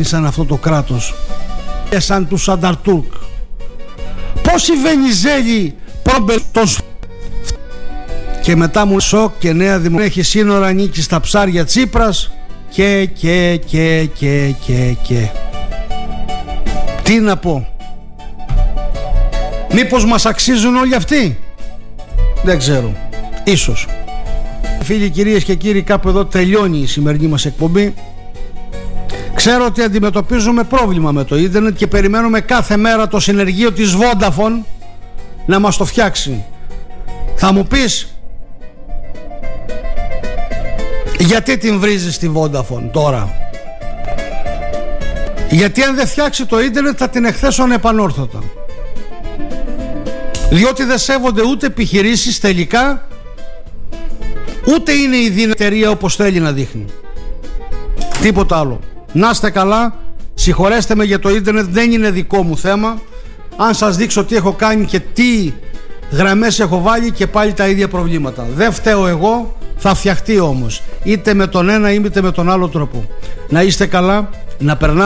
κυβέρνησαν αυτό το κράτος, σαν τους Ανταρτούρκ. Πόσοι Βενιζέλοι τον και μετά μου σοκ και Νέα Δημοκρατία έχει σύνορα, ανήκει στα ψάρια Τσίπρας και τι να πω, μήπως μας αξίζουν όλοι αυτοί, δεν ξέρω, ίσως. Φίλοι, κυρίες και κύριοι, κάπου εδώ τελειώνει η σημερινή μας εκπομπή. Ξέρω ότι αντιμετωπίζουμε πρόβλημα με το ίντερνετ και περιμένουμε κάθε μέρα το συνεργείο της Vodafone να μας το φτιάξει. Θα μου πεις, γιατί την βρίζεις τη Vodafone τώρα? Γιατί αν δεν φτιάξει το ίντερνετ θα την εκθέσουν επανόρθωτα. Διότι δεν σέβονται ούτε επιχειρήσεις τελικά, ούτε είναι η δύναμη εταιρεία όπως θέλει να δείχνει. Τίποτα άλλο. Να είστε καλά. Συγχωρέστε με για το ίντερνετ, δεν είναι δικό μου θέμα. Αν σας δείξω τι έχω κάνει και τι γραμμές έχω βάλει, και πάλι τα ίδια προβλήματα. Δεν φταίω εγώ, θα φτιαχτεί όμως, είτε με τον ένα είτε με τον άλλο τρόπο. Να είστε καλά, να περνάτε